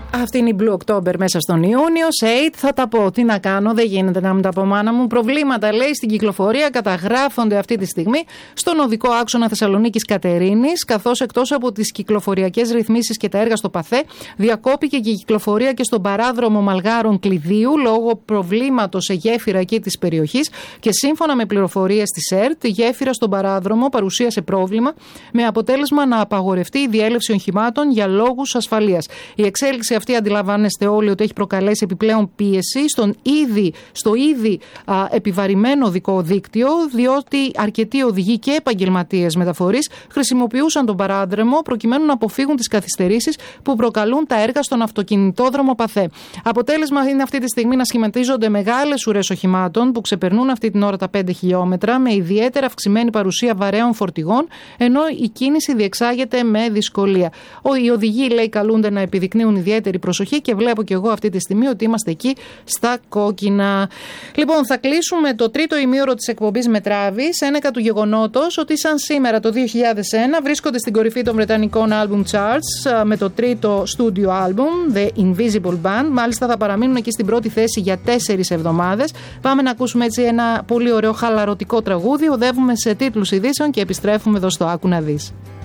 Αυτή είναι η Blue October μέσα στον Ιούνιο. Σέιτ, θα τα πω. Τι να κάνω, δεν γίνεται να μην τα πω, μάνα μου. Προβλήματα, λέει, στην κυκλοφορία καταγράφονται αυτή τη στιγμή στον οδικό άξονα Θεσσαλονίκης Κατερίνης, καθώς εκτός από τις κυκλοφοριακές ρυθμίσεις και τα έργα στο ΠΑΘΕ, διακόπηκε και η κυκλοφορία και στον παράδρομο Μαλγάρων Κλειδίου λόγω προβλήματος σε γέφυρα εκεί της περιοχής. Και σύμφωνα με πληροφορίες της ΕΡΤ, η γέφυρα στον παράδρομο παρουσίασε πρόβλημα, με αποτέλεσμα να απαγορευτεί η διέλευση οχημάτων για λόγους ασφαλείας. Η εξέλιξη αυτή, αντιλαμβάνεστε όλοι, ότι έχει προκαλέσει επιπλέον πίεση στο ήδη επιβαρημένο οδικό δίκτυο, διότι αρκετοί οδηγοί και επαγγελματίες μεταφορείς χρησιμοποιούσαν τον παράδρομο προκειμένου να αποφύγουν τις καθυστερήσεις που προκαλούν τα έργα στον αυτοκινητόδρομο ΠΑΘΕ. Αποτέλεσμα είναι αυτή τη στιγμή να σχηματίζονται μεγάλες ουρές οχημάτων που ξεπερνούν αυτή την ώρα τα 5 χιλιόμετρα, με ιδιαίτερα αυξημένη παρουσία βαρέων φορτηγών, ενώ η κίνηση διεξάγεται με δυσκολία. Οι οδηγοί, λέει, καλούνται να επιδεικνύουν ιδιαίτερη προσοχή και βλέπω και εγώ αυτή τη στιγμή ότι είμαστε εκεί στα κόκκινα. Λοιπόν, θα κλείσουμε το τρίτο ημίωρο της εκπομπής με τράβης ένεκα του γεγονότος ότι σαν σήμερα το 2001 βρίσκονται στην κορυφή των βρετανικών album charts με το τρίτο στούντιο album, The Invisible Band. Μάλιστα θα παραμείνουν εκεί στην πρώτη θέση για 4 εβδομάδες. Πάμε να ακούσουμε έτσι ένα πολύ ωραίο χαλαρωτικό τραγούδι. Οδεύουμε σε τίτλους ειδήσεων και επιστρέφουμε εδώ στο Άκου να δεις.